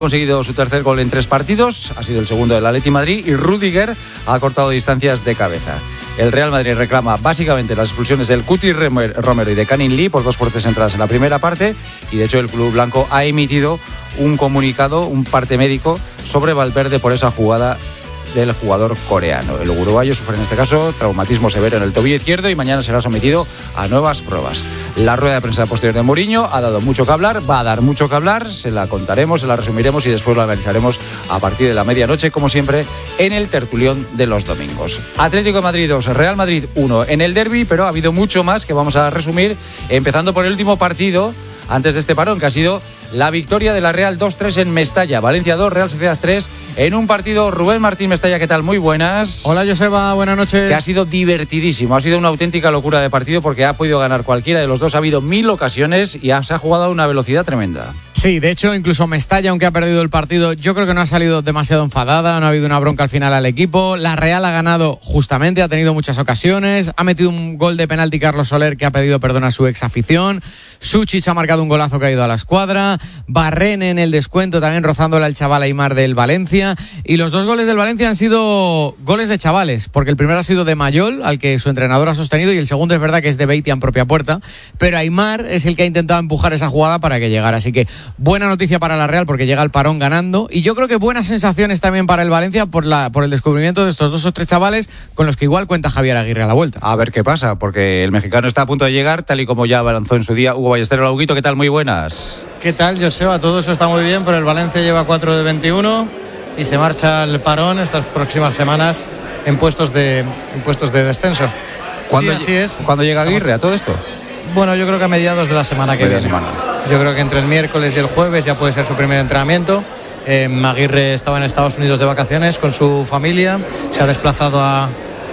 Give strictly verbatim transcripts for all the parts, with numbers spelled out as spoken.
conseguido su tercer gol en tres partidos, ha sido el segundo del Atleti Madrid y Rüdiger ha cortado distancias de cabeza. El Real Madrid reclama básicamente las expulsiones del Cuti Romero y de Canning Lee por dos fuertes entradas en la primera parte y de hecho el club blanco ha emitido un comunicado, un parte médico sobre Valverde por esa jugada del jugador coreano. El uruguayo sufre en este caso traumatismo severo en el tobillo izquierdo y mañana será sometido a nuevas pruebas. La rueda de prensa posterior de Mourinho ha dado mucho que hablar, va a dar mucho que hablar, se la contaremos, se la resumiremos y después la analizaremos a partir de la medianoche, como siempre, en el tertulión de los domingos. Atlético de Madrid dos, Real Madrid uno en el derbi, pero ha habido mucho más que vamos a resumir, empezando por el último partido antes de este parón, que ha sido la victoria de la Real dos tres en Mestalla. Valencia dos, Real Sociedad tres, en un partido. Rubén Martín Mestalla, ¿qué tal? Muy buenas. Hola, Joseba, buenas noches. Que ha sido divertidísimo, ha sido una auténtica locura de partido porque ha podido ganar cualquiera de los dos, ha habido mil ocasiones y se ha jugado a una velocidad tremenda. Sí, de hecho, incluso Mestalla, aunque ha perdido el partido, yo creo que no ha salido demasiado enfadada, no ha habido una bronca al final al equipo. La Real ha ganado justamente, ha tenido muchas ocasiones, ha metido un gol de penalti Carlos Soler, que ha pedido perdón a su ex afición. Suchich ha marcado un golazo que ha ido a la escuadra. Barrene en el descuento, también rozándole al chaval Aimar del Valencia. Y los dos goles del Valencia han sido goles de chavales, porque el primero ha sido de Mayol, al que su entrenador ha sostenido, y el segundo es verdad que es de Beitia en propia puerta. Pero Aimar es el que ha intentado empujar esa jugada para que llegara. Así que buena noticia para la Real porque llega al parón ganando, y yo creo que buenas sensaciones también para el Valencia por la por el descubrimiento de estos dos o tres chavales con los que igual cuenta Javier Aguirre a la vuelta. A ver qué pasa, porque el mexicano está a punto de llegar, tal y como ya avanzó en su día Hugo Ballesteros. Lauguito, ¿qué tal? Muy buenas. ¿Qué tal, Joseba? Todo eso está muy bien, pero el Valencia lleva cuatro de veintiuno y se marcha al parón estas próximas semanas en puestos de, en puestos de descenso. ¿Cuándo, sí, así es. ¿Cuándo llega Aguirre a todo esto? Bueno, yo creo que a mediados de la semana que viene. Semana. Yo creo que entre el miércoles y el jueves ya puede ser su primer entrenamiento. Eh, Aguirre estaba en Estados Unidos de vacaciones con su familia, se ha desplazado a,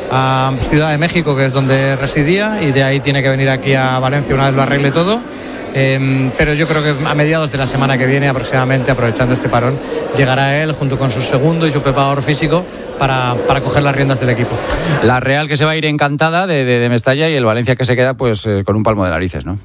a Ciudad de México, que es donde residía, y de ahí tiene que venir aquí a Valencia una vez lo arregle todo. Eh, pero yo creo que a mediados de la semana que viene aproximadamente, aprovechando este parón, llegará él junto con su segundo y su preparador físico para, para coger las riendas del equipo. La Real que se va a ir encantada de, de, de Mestalla y el Valencia que se queda pues eh, con un palmo de narices, ¿no?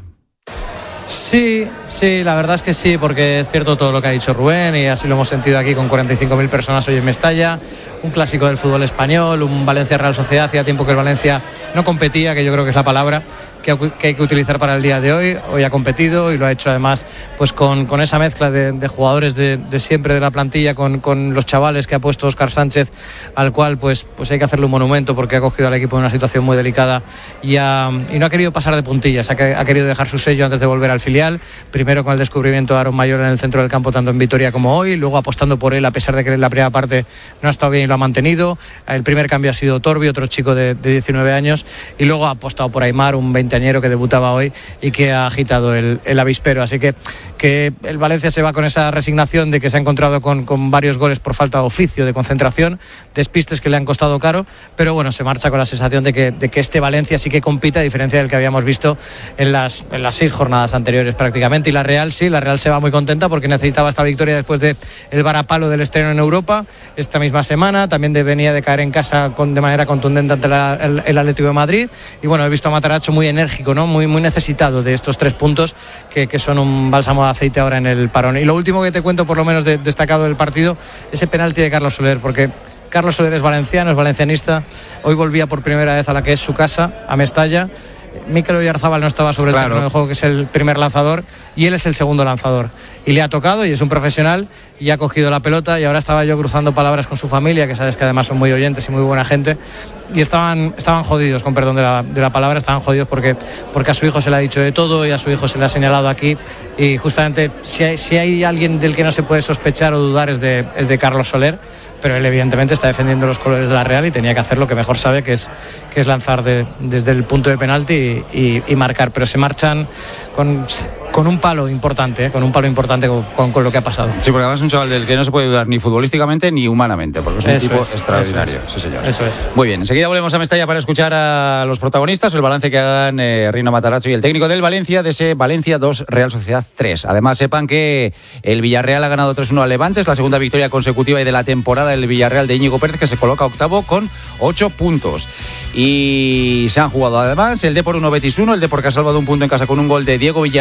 Sí, sí, la verdad es que sí, porque es cierto todo lo que ha dicho Rubén y así lo hemos sentido aquí con cuarenta y cinco mil personas hoy en Mestalla, un clásico del fútbol español, un Valencia Real Sociedad. Hacía tiempo que el Valencia no competía, que yo creo que es la palabra que, que hay que utilizar para el día de hoy. Hoy ha competido y lo ha hecho además pues con, con esa mezcla de, de jugadores de, de siempre de la plantilla, con, con los chavales que ha puesto Óscar Sánchez, al cual pues, pues hay que hacerle un monumento porque ha cogido al equipo en una situación muy delicada y, ha, y no ha querido pasar de puntillas, ha, ha querido dejar su sello antes de volver al filial, primero con el descubrimiento de Aaron Mayol en el centro del campo tanto en Vitoria como hoy, luego apostando por él a pesar de que en la primera parte no ha estado bien y lo ha mantenido. El primer cambio ha sido Torbi, otro chico de, de diecinueve años, y luego ha apostado por Aimar, un veinteañero que debutaba hoy y que ha agitado el, el avispero, así que, que el Valencia se va con esa resignación de que se ha encontrado con, con varios goles por falta de oficio, de concentración, despistes que le han costado caro, pero bueno, se marcha con la sensación de que, de que este Valencia sí que compite, a diferencia del que habíamos visto en las, en las seis jornadas anteriores prácticamente. Y la Real sí, la Real se va muy contenta porque necesitaba esta victoria después de el varapalo del estreno en Europa esta misma semana, también de, venía de caer en casa con, de manera contundente ante la, el, el Atlético de Madrid, y bueno, he visto a Matarazzo muy enérgico, ¿no? muy, muy necesitado de estos tres puntos que, que son un bálsamo de aceite ahora en el parón. Y lo último que te cuento, por lo menos de, destacado del partido, ese penalti de Carlos Soler, porque Carlos Soler es valenciano, es valencianista, hoy volvía por primera vez a la que es su casa, a Mestalla. Mikel Oyarzábal no estaba sobre el claro. terreno de juego, que es el primer lanzador, y él es el segundo lanzador, y le ha tocado y es un profesional y ha cogido la pelota. Y ahora estaba yo cruzando palabras con su familia, que sabes que además son muy oyentes y muy buena gente, y estaban, estaban jodidos, con perdón de la, de la palabra, estaban jodidos porque, porque a su hijo se le ha dicho de todo y a su hijo se le ha señalado aquí, y justamente si hay, si hay alguien del que no se puede sospechar o dudar es de, es de Carlos Soler, pero él evidentemente está defendiendo los colores de la Real y tenía que hacer lo que mejor sabe, que es, que es lanzar de, desde el punto de penalti y, y, y marcar. Pero se marchan con, con un palo importante, ¿eh? con un palo importante con, con, con lo que ha pasado. Sí, porque además es un chaval del que no se puede dudar ni futbolísticamente ni humanamente, porque es un eso tipo es, extraordinario. Eso es. Sí, señor. Eso es. Muy bien, enseguida volvemos a Mestalla para escuchar a los protagonistas, el balance que hagan eh, Rino Matarazzo y el técnico del Valencia, de ese Valencia dos, Real Sociedad tres. Además, sepan que el Villarreal ha ganado tres uno al Levante, es la segunda victoria consecutiva y de la temporada del Villarreal de Íñigo Pérez, que se coloca octavo con ocho puntos. Y se han jugado además el Depor uno, Betis uno, el Depor que ha salvado un punto en casa con un gol de Diego Villares en el minuto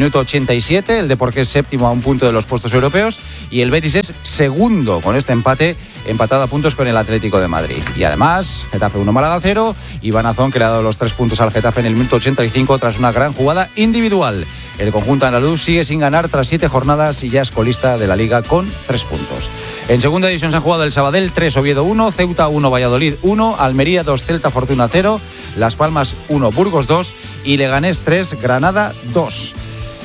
minuto ochenta y siete. El Depor, que es séptimo a un punto de los puestos europeos. Y el Betis es segundo con este empate, empatado a puntos con el Atlético de Madrid. Y además, Getafe uno, Málaga cero. Iván Azón, que le ha dado los tres puntos al Getafe en el minuto ochenta y cinco tras una gran jugada individual. El conjunto andaluz sigue sin ganar tras siete jornadas y ya es colista de la Liga con tres puntos. En segunda división se han jugado el Sabadell tres, Oviedo uno, Ceuta uno, Valladolid uno, Almería dos, Celta Fortuna cero, Las Palmas uno, Burgos dos y Leganés tres, Granada dos.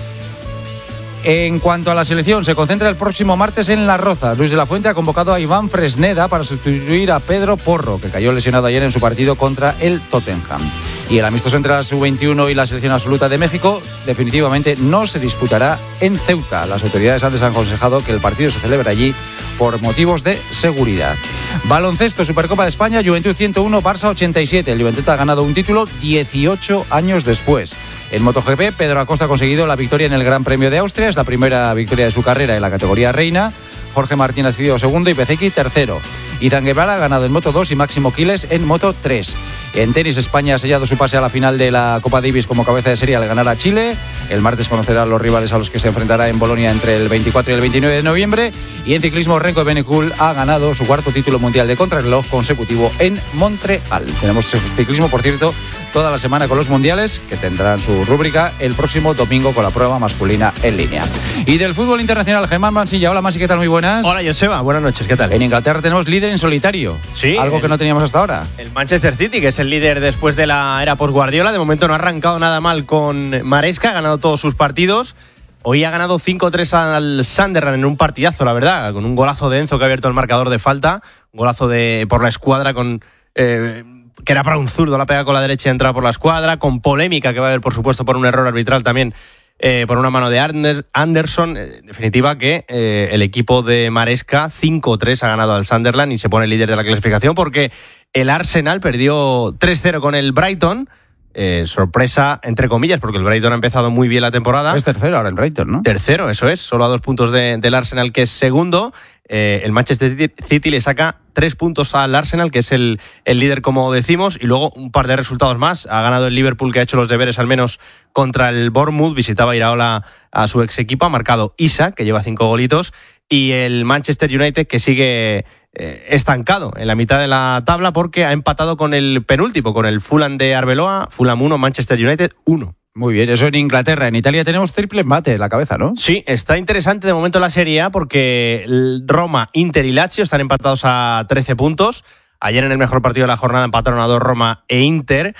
En cuanto a la selección, se concentra el próximo martes en Las Rozas. Luis de la Fuente ha convocado a Iván Fresneda para sustituir a Pedro Porro, que cayó lesionado ayer en su partido contra el Tottenham. Y el amistoso entre la sub veintiuno y la selección absoluta de México definitivamente no se disputará en Ceuta. Las autoridades antes han aconsejado que el partido se celebre allí por motivos de seguridad. Baloncesto, Supercopa de España, Juventud ciento uno, Barça ochenta y siete. El Juventud ha ganado un título dieciocho años después. En MotoGP, Pedro Acosta ha conseguido la victoria en el Gran Premio de Austria. Es la primera victoria de su carrera en la categoría reina. Jorge Martín ha sido segundo y Bezeki tercero. Izan Guevara ha ganado en Moto dos y Máximo Quiles en Moto tres. En tenis, España ha sellado su pase a la final de la Copa Davis como cabeza de serie al ganar a Chile. El martes conocerá a los rivales a los que se enfrentará en Bolonia entre el veinticuatro y el veintinueve de noviembre. Y en ciclismo, Renko Evenepoel ha ganado su cuarto título mundial de contrarreloj consecutivo en Montreal. Tenemos ciclismo, por cierto, toda la semana con los mundiales, que tendrán su rúbrica el próximo domingo con la prueba masculina en línea. Y del fútbol internacional, Germán Mansilla. Hola, Mansi, ¿qué tal? Muy buenas. Hola, Joseba, buenas noches, ¿qué tal? En Inglaterra tenemos líder en solitario. Sí. Algo el, que no teníamos hasta ahora. El Manchester City, que es el líder después de la era post-Guardiola. De momento no ha arrancado nada mal con Maresca, ha ganado todos sus partidos. Hoy ha ganado cinco tres al Sunderland en un partidazo, la verdad, con un golazo de Enzo que ha abierto el marcador de falta, un golazo de por la escuadra con eh, que era para un zurdo, la pega con la derecha y entra por la escuadra, con polémica que va a haber, por supuesto, por un error arbitral también, eh, por una mano de Ander, Anderson. En definitiva, que eh, el equipo de Maresca cinco tres ha ganado al Sunderland y se pone líder de la clasificación porque el Arsenal perdió tres cero con el Brighton. Eh, sorpresa, entre comillas, porque el Brighton ha empezado muy bien la temporada. Es tercero ahora el Brighton, ¿no? Tercero, eso es, solo a dos puntos de, del Arsenal, que es segundo. Eh, el Manchester City le saca tres puntos al Arsenal, que es el, el líder, como decimos, y luego un par de resultados más. Ha ganado el Liverpool, que ha hecho los deberes al menos contra el Bournemouth. Visitaba Iraola a su ex equipo. Ha marcado Isa, que lleva cinco golitos, y el Manchester United, que sigue eh, estancado en la mitad de la tabla porque ha empatado con el penúltimo, con el Fulham de Arbeloa. Fulham uno, Manchester United uno. Muy bien, eso en Inglaterra. En Italia tenemos triple empate en la cabeza, ¿no? Sí, está interesante de momento la Serie A porque Roma, Inter y Lazio están empatados a trece puntos. Ayer en el mejor partido de la jornada empataron a dos Roma e Inter.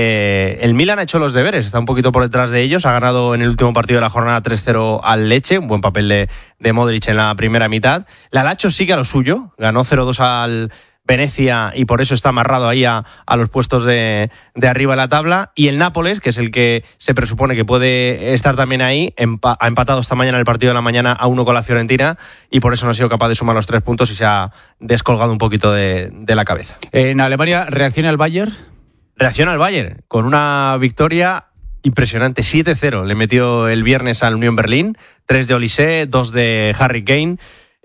Eh, el Milan ha hecho los deberes, está un poquito por detrás de ellos. Ha ganado en el último partido de la jornada tres cero al Lecce, un buen papel de, de Modric en la primera mitad. La Lazio sigue a lo suyo, ganó cero dos al Venecia y por eso está amarrado ahí a, a los puestos de, de arriba de la tabla. Y el Nápoles, que es el que se presupone que puede estar también ahí, empa- ha empatado esta mañana el partido de la mañana a uno con la Fiorentina y por eso no ha sido capaz de sumar los tres puntos y se ha descolgado un poquito de, de la cabeza. En Alemania, ¿reacciona el Bayern? Reacciona al Bayern con una victoria impresionante, siete cero. Le metió el viernes al Unión Berlín, tres de Olise, dos de Harry Kane.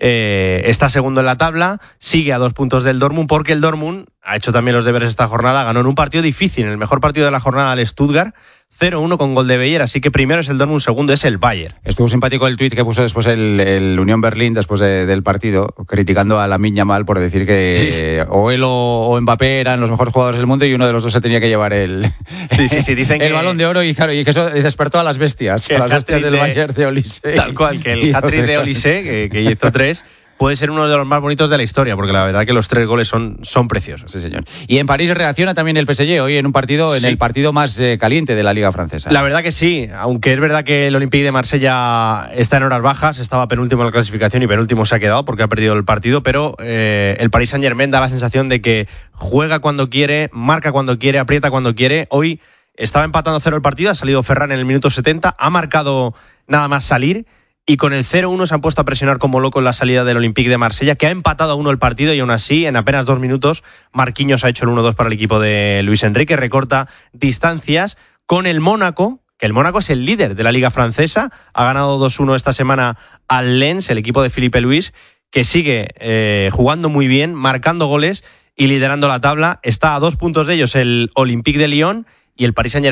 Eh, está segundo en la tabla, sigue a dos puntos del Dortmund porque el Dortmund ha hecho también los deberes esta jornada, ganó en un partido difícil, en el mejor partido de la jornada al Stuttgart, cero uno con gol de Beyer, así que primero es el Dortmund, segundo es el Bayern. Estuvo simpático el tuit que puso después el, el Unión Berlín después de, del partido, criticando a Lamine Yamal por decir que sí. o él o, o Mbappé eran los mejores jugadores del mundo y uno de los dos se tenía que llevar el, sí, sí, sí, dicen el que, balón de oro y, claro, y que eso despertó a las bestias, a las bestias del de, Bayern de Olise. Tal cual, que el hat-trick de Olise, que, que hizo tres, puede ser uno de los más bonitos de la historia, porque la verdad que los tres goles son, son preciosos. Sí, señor. Y en París reacciona también el P S G hoy en un partido, sí. en el partido más eh, caliente de la Liga Francesa. La verdad que sí, aunque es verdad que el Olympique de Marsella está en horas bajas, estaba penúltimo en la clasificación y penúltimo se ha quedado porque ha perdido el partido, pero eh, el Paris Saint-Germain da la sensación de que juega cuando quiere, marca cuando quiere, aprieta cuando quiere. Hoy estaba empatando a cero el partido, ha salido Ferran en el minuto setenta, ha marcado nada más salir. Y con el cero uno se han puesto a presionar como loco en la salida del Olympique de Marsella, que ha empatado a uno el partido y aún así, en apenas dos minutos, Marquinhos ha hecho el uno dos para el equipo de Luis Enrique, recorta distancias con el Mónaco, que el Mónaco es el líder de la Liga Francesa, ha ganado dos uno esta semana al Lens, el equipo de Philippe Luis, que sigue eh, jugando muy bien, marcando goles y liderando la tabla. Está a dos puntos de ellos el Olympique de Lyon y el Paris Saint-Germain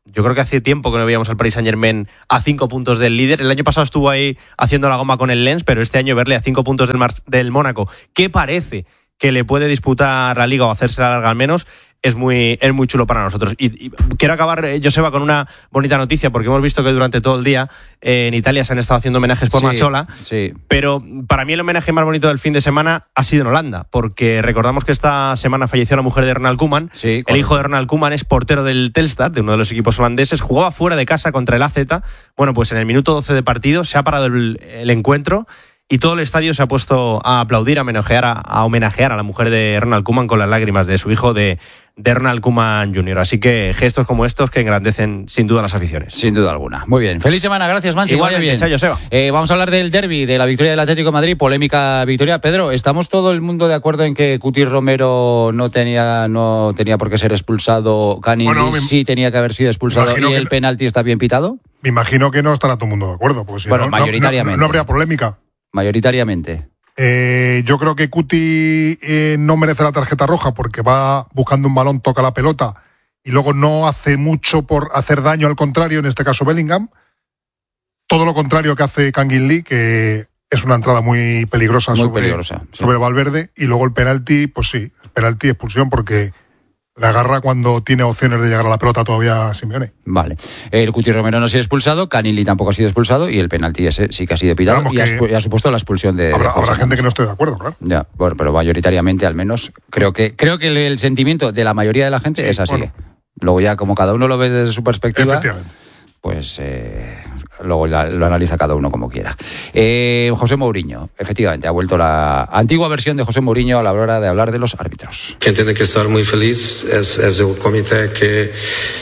Yo creo que hace tiempo que no veíamos al Paris Saint-Germain a cinco puntos del líder. El año pasado estuvo ahí haciendo la goma con el Lens, pero este año verle a cinco puntos del, Mar- del Mónaco, que parece que le puede disputar la Liga o hacerse la larga al menos, es muy, es muy chulo para nosotros. Y, y quiero acabar, Joseba, con una bonita noticia, porque hemos visto que durante todo el día eh, en Italia se han estado haciendo homenajes por Sí, Mazzola, sí. pero para mí el homenaje más bonito del fin de semana ha sido en Holanda, porque recordamos que esta semana falleció la mujer de Ronald Koeman. Sí, el correcto. hijo de Ronald Koeman es portero del Telstar, de uno de los equipos holandeses, jugaba fuera de casa contra el A Z. Bueno, pues en el minuto doce de partido se ha parado el, el encuentro y todo el estadio se ha puesto a aplaudir, a homenajear a, a homenajear a la mujer de Ronald Koeman con las lágrimas de su hijo, de, de Ronald Koeman junior Así que gestos como estos que engrandecen sin duda las aficiones. Sin duda alguna. Muy bien. Feliz semana, gracias, Mansi. Igualmente, Vaya bien. chao, Joseba. Eh, vamos a hablar del derbi, de la victoria del Atlético de Madrid, polémica victoria. Pedro, ¿estamos todo el mundo de acuerdo en que Cuti Romero no tenía, no tenía por qué ser expulsado? Cani Bueno, me- sí tenía que haber sido expulsado imagino y que el no. penalti está bien pitado. Me imagino que no estará todo el mundo de acuerdo, porque si Bueno, no, no- mayoritariamente. No, no habría polémica. Mayoritariamente. Eh, yo creo que Cuti eh, no merece la tarjeta roja porque va buscando un balón, toca la pelota y luego no hace mucho por hacer daño, al contrario, en este caso Bellingham. Todo lo contrario que hace Kangin Lee, que es una entrada muy peligrosa, Muy sobre, peligrosa, sí. sobre Valverde. Y luego el penalti, pues sí, el penalti, expulsión, porque la agarra cuando tiene opciones de llegar a la pelota todavía Simeone. Vale. El Cuti Romero no ha sido expulsado, Canili tampoco ha sido expulsado y el penalti ese sí que ha sido pitado Vamos, y ha, que expu- y ha supuesto la expulsión de... Habrá, de José habrá gente Ramos. que no esté de acuerdo, claro. Ya, bueno, pero mayoritariamente al menos creo que creo que el, el sentimiento de la mayoría de la gente Sí, es así. bueno. Luego ya como cada uno lo ve desde su perspectiva, Efectivamente. pues eh, luego la- lo analiza cada uno como quiera. Eh, José Mourinho, efectivamente, ha vuelto la antigua versión de José Mourinho a la hora de hablar de los árbitros. Quien tiene que estar muy feliz es, es el comité que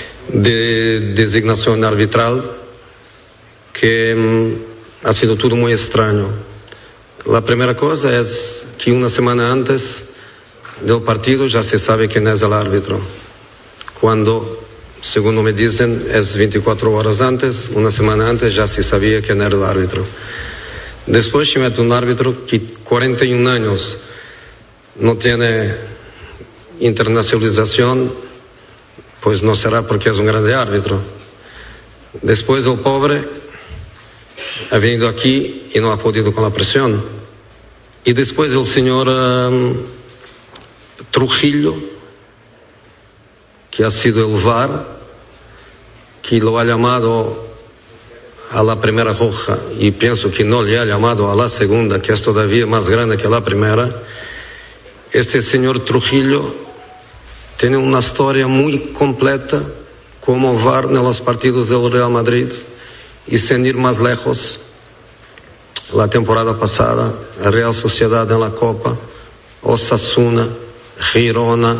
de designación arbitral, que mm, ha sido todo muy extraño. La primera cosa es que una semana antes del partido ya se sabe quién es el árbitro. Cuando, según me dicen, es veinticuatro horas antes, una semana antes ya se sabía quién era el árbitro. Después se mete un árbitro que cuarenta y un años no tiene internacionalización, pues no será porque es un grande árbitro. Después el pobre ha venido aquí y no ha podido con la presión. Y después el señor um, Trujillo, que ha sido el V A R, que lo ha llamado a la primera roja y pienso que no le ha llamado a la segunda, que es todavía más grande que la primera. Este señor Trujillo tiene una historia muy completa como V A R en los partidos del Real Madrid y sin ir más lejos, la temporada pasada, la Real Sociedad en la Copa, Osasuna, Girona.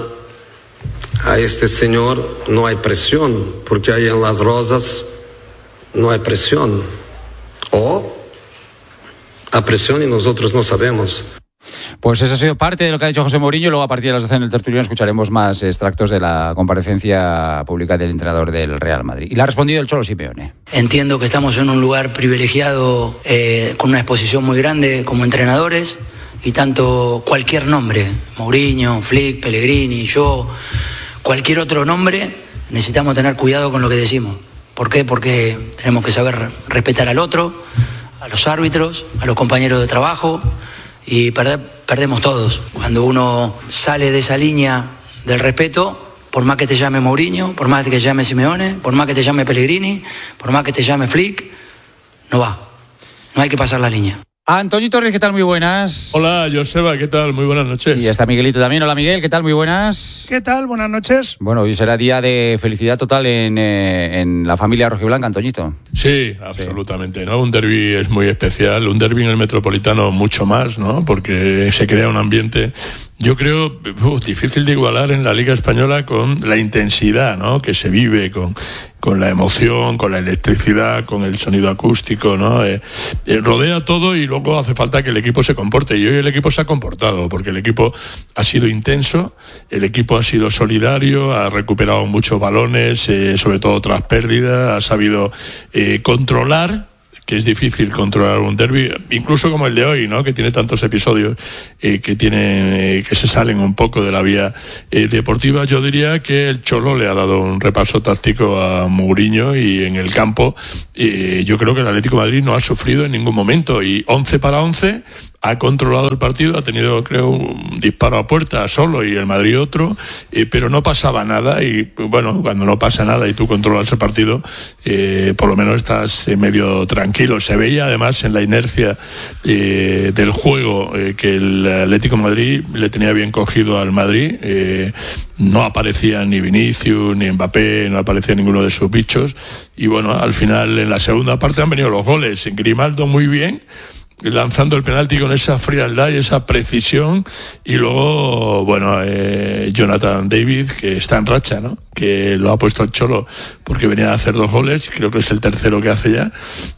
A este señor no hay presión, porque ahí en Las Rosas no hay presión. O hay presión y nosotros no sabemos. Pues eso ha sido parte de lo que ha dicho José Mourinho. Luego a partir de las doce en el tertulión escucharemos más extractos de la comparecencia pública del entrenador del Real Madrid. Y le ha respondido el Cholo Simeone. Entiendo que estamos en un lugar privilegiado, eh, con una exposición muy grande como entrenadores, y tanto cualquier nombre, Mourinho, Flick, Pellegrini, yo, cualquier otro nombre, necesitamos tener cuidado con lo que decimos. ¿Por qué? Porque tenemos que saber respetar al otro, a los árbitros, a los compañeros de trabajo, y perder, perdemos todos. Cuando uno sale de esa línea del respeto, por más que te llame Mourinho, por más que te llame Simeone, por más que te llame Pellegrini, por más que te llame Flick, no va. No hay que pasar la línea. Antonio Torres, ¿qué tal? Muy buenas. Hola, Joseba, ¿qué tal? Muy buenas noches. Y ya está Miguelito también. Hola, Miguel, ¿qué tal? Muy buenas. ¿Qué tal? Buenas noches. Bueno, hoy será día de felicidad total en, eh, en la familia rojiblanca, Antoñito. Sí, absolutamente, ¿no? Un derbi es muy especial, un derbi en el Metropolitano mucho más, ¿no? Porque se crea un ambiente, yo creo, uf, difícil de igualar en la Liga Española con la intensidad, ¿no? Que se vive, con, con la emoción, con la electricidad, con el sonido acústico, ¿no? Eh, eh, rodea todo y luego hace falta que el equipo se comporte. Y hoy el equipo se ha comportado, porque el equipo ha sido intenso, el equipo ha sido solidario, ha recuperado muchos balones, eh, sobre todo tras pérdidas, ha sabido eh, controlar, que es difícil controlar un derbi, incluso como el de hoy, ¿no? Que tiene tantos episodios eh, que tienen eh, que se salen un poco de la vía eh, deportiva. Yo diría que el Cholo le ha dado un repaso táctico a Mourinho, y en el campo eh, yo creo que el Atlético de Madrid no ha sufrido en ningún momento, y once para once ha controlado el partido, ha tenido, creo, un disparo a puerta solo y el Madrid otro, eh, pero no pasaba nada. Y bueno, cuando no pasa nada y tú controlas el partido, eh, por lo menos estás eh, medio tranquilo. Se veía además en la inercia eh, del juego eh, que el Atlético de Madrid le tenía bien cogido al Madrid. Eh, no aparecía ni Vinicius ni Mbappé, no aparecía ninguno de sus bichos, y bueno, al final en la segunda parte han venido los goles. Grimaldo muy bien, lanzando el penalti con esa frialdad y esa precisión, y luego, bueno, eh, Jonathan David, que está en racha, ¿no? Que lo ha puesto el Cholo porque venía a hacer dos goles, creo que es el tercero que hace ya,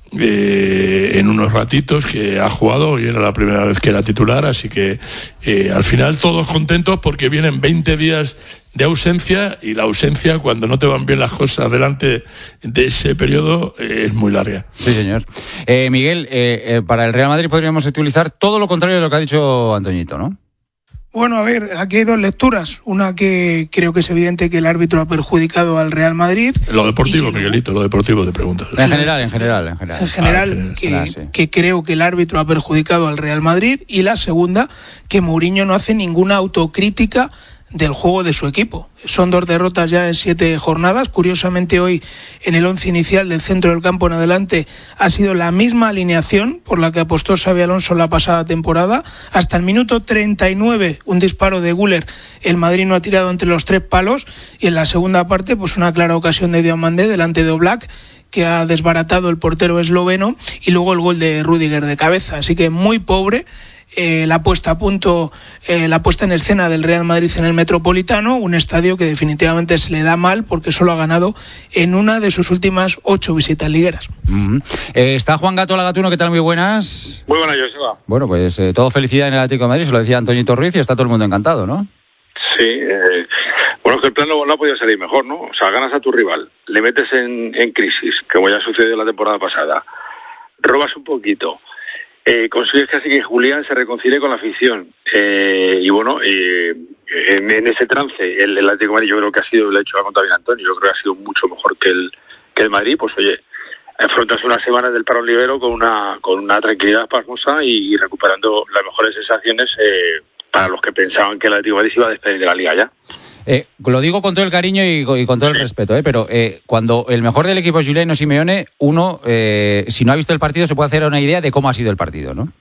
eh, en unos ratitos que ha jugado, y era la primera vez que era titular, así que eh, al final todos contentos porque vienen veinte días de ausencia, y la ausencia, cuando no te van bien las cosas delante de ese periodo, eh, es muy larga. Sí, señor. Eh, Miguel, eh, eh, para el Real Madrid podríamos utilizar todo lo contrario de lo que ha dicho Antoñito, ¿no? Bueno, a ver, aquí hay dos lecturas. Una que creo que es evidente que el árbitro ha perjudicado al Real Madrid. Lo deportivo, que, Miguelito, lo deportivo te pregunto. En general, en general, en general. En general, ah, en que, general sí. que creo que el árbitro ha perjudicado al Real Madrid. Y la segunda, que Mourinho no hace ninguna autocrítica del juego de su equipo. Son dos derrotas ya en siete jornadas. Curiosamente, hoy en el once inicial del centro del campo en adelante ha sido la misma alineación por la que apostó Xabi Alonso la pasada temporada. Hasta el minuto treinta y nueve, un disparo de Güler, el Madrid no ha tirado entre los tres palos, y en la segunda parte pues una clara ocasión de Diomandé delante de Oblak, que ha desbaratado el portero esloveno, y luego el gol de Rüdiger de cabeza. Así que muy pobre Eh, la puesta a punto, eh, la puesta en escena del Real Madrid en el Metropolitano, un estadio que definitivamente se le da mal porque solo ha ganado en una de sus últimas ocho visitas ligueras. Mm-hmm. Eh, está Juan Gato Lagatuno, ¿qué tal? Muy buenas. Muy buenas, Joseba. Bueno, pues eh, todo felicidad en el Atlético de Madrid, se lo decía Antoñito Ruiz, y está todo el mundo encantado, ¿no? Sí, eh, bueno, que el plan no, no ha podido salir mejor, ¿no? O sea, ganas a tu rival, le metes en, en crisis, como ya sucedió la temporada pasada, robas un poquito, Eh, consigues casi que Julián se reconcilie con la afición, eh, y bueno, eh, en, en ese trance el, el Atlético de Madrid, yo creo que ha sido, el hecho ha contado bien Antonio, yo creo que ha sido mucho mejor que el que el Madrid. Pues oye, afrontas unas semanas del parón libero con una con una tranquilidad pasmosa y, y recuperando las mejores sensaciones eh, para los que pensaban que el Atlético de Madrid se iba a despedir de la Liga ya. Eh, lo digo con todo el cariño y, y con todo el respeto, eh, pero eh, cuando el mejor del equipo es Giuliano Simeone, uno, eh, si no ha visto el partido, se puede hacer una idea de cómo ha sido el partido, ¿no?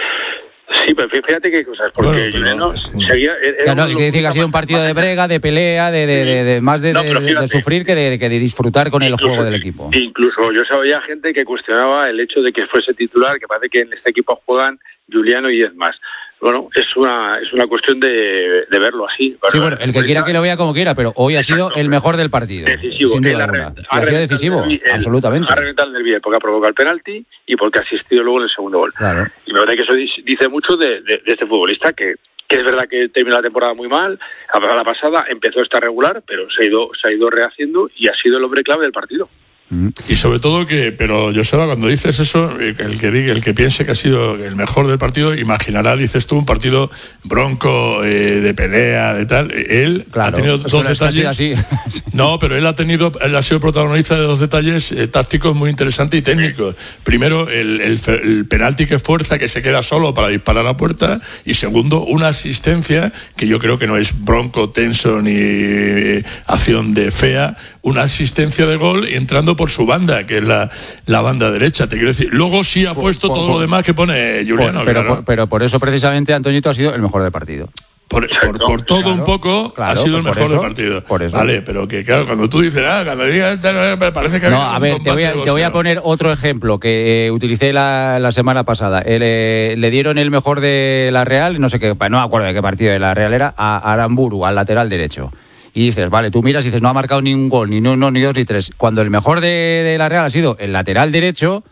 Sí, pero fíjate que cosas, porque bueno, Giuliano seguía... Claro, hay que decir que ha sido un partido de brega, de pelea, de, de, de, de más de, no, de, fíjate, de sufrir que de, que de disfrutar con incluso, el juego del equipo. Incluso yo sabía gente que cuestionaba el hecho de que fuese titular, que parece que en este equipo juegan Giuliano y diez más. Bueno, es una es una cuestión de, de verlo así. Sí, bueno, el que quiera que lo vea como quiera, pero hoy ha sido el mejor del partido. Decisivo. Sin duda alguna. Y ha sido decisivo, el, absolutamente. Ha reventado el derbi porque ha provocado el penalti y porque ha asistido luego en el segundo gol. Claro. Y me parece que eso dice mucho de, de, de este futbolista, que, que es verdad que terminó la temporada muy mal, a la pasada empezó a estar regular, pero se ha ido se ha ido rehaciendo y ha sido el hombre clave del partido. Y sobre todo que, pero Joseba, cuando dices eso, el que diga, el que piense que ha sido el mejor del partido, imaginará, dices tú, un partido bronco, eh, de pelea, de tal. Él claro, ha tenido dos detalles. Así. No, pero él ha tenido, él ha sido protagonista de dos detalles eh, tácticos muy interesantes y técnicos. Primero, el, el, el penalti que fuerza, que se queda solo para disparar a puerta, y segundo, una asistencia que yo creo que no es bronco, tenso ni eh, acción de fea, una asistencia de gol entrando por su banda, que es la, la banda derecha, te quiero decir. Luego sí ha puesto por, todo por, lo demás que pone Giuliano. Pero, claro. por, pero por eso precisamente Antoñito ha sido el mejor del partido. Por, por, por todo claro, un poco claro, ha sido el mejor eso, del partido. Por eso. Vale, pero que claro, cuando tú dices, ah, cuando digas, parece que... No, a ver, te voy a, te voy a poner otro ejemplo que eh, utilicé la, la semana pasada. El, eh, le dieron el mejor de la Real, no sé qué, no me acuerdo de qué partido de la Real era, a Aramburu, al lateral derecho. Y dices, vale, tú miras y dices, no ha marcado ni un gol, ni uno, ni dos, ni tres. Cuando el mejor de, de la Real ha sido el lateral derecho,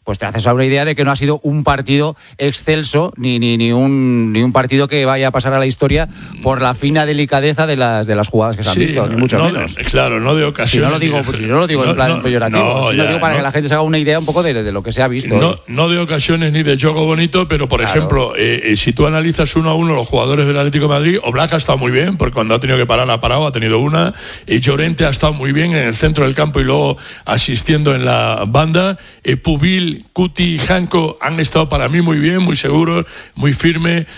pues te haces a una idea de que no ha sido un partido excelso ni, ni, ni, un, ni un partido que vaya a pasar a la historia por la fina delicadeza de las, de las jugadas que se han sí, visto, no, ni mucho no, menos. Claro, no de ocasiones. Si no lo digo, pues, si no lo digo no, en plan no, peyorativo, no, si lo ya, digo para no. que la gente se haga una idea un poco de, de lo que se ha visto. No, ¿eh? no de ocasiones ni de juego bonito, pero por Claro. ejemplo, eh, eh, si tú analizas uno a uno los jugadores del Atlético de Madrid, Oblak ha estado muy bien, porque cuando ha tenido que parar ha parado, ha tenido una, y Llorente ha estado muy bien en el centro del campo y luego asistiendo en la banda, eh, Pubil, Cuti y Janko han estado para mí muy bien, muy seguros, muy firmes,